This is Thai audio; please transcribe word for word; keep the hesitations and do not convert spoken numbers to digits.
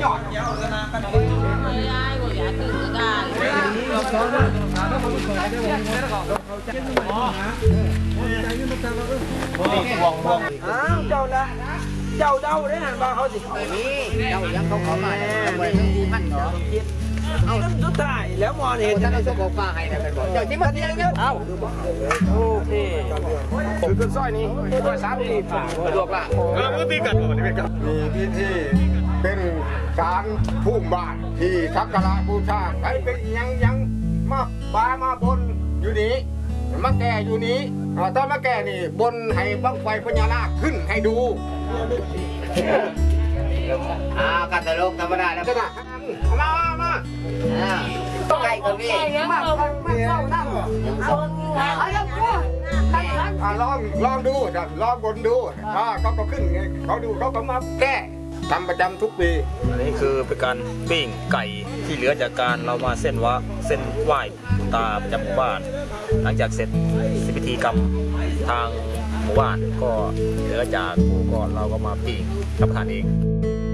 ยอดยาวชนะกันไม่ได้ก็อย่าตื่นได้เราสอนนะเราต้องสอนได้วงเงินแล้วก็เขาจะอ๋อใจนี่มันจะเราต้องวงวงอ้าวเจ้าละเจ้าเดาได้หันมาเขาสินี่เจ้ายังเขาขอมาไว้ทั้งที่มันเนาะเอาสุดท้ายแล้วมอนเห็นจะเอาสกปรกให้นะเป็นบอกเจ้าจิ้มมาเที่ยงเยอะเอาโอเคผมคือสร้อยนี้สร้อยสามสี่ผ่าสะดวกละเออมันตีกันบ่นี่กันมีพิธีเป็นการพุ่มบาทที่สักการะบูชาใครเป็นยังยังมาบามาบนอยู่นี้มาแก่อยู่นี้ตอนมาแก่นี่บนให้บังไฟพญานาคขึ้นให้ดูอ่ากันตลกธรรมดาแล้วก็นะมามามาต้องไก่กับพี่มามาเข้านั่งเอาเอาแล้วกูลองลองดูจ้ะลองบนดูอ่าเขาก็ขึ้นไงเขาดูเขาก็มาแก้ทำประจำทุกปีอันนี้คือเป็นการปิ้งไก่ที่เหลือจากการเรามาเส้นวะเส้นไหว้ตาประจำหมู่บ้านหลังจากเสร็จพิธีกรรมทางหมู่บ้านก็เหลือจากกูก็เราก็มาปิ้งรับประทานเอง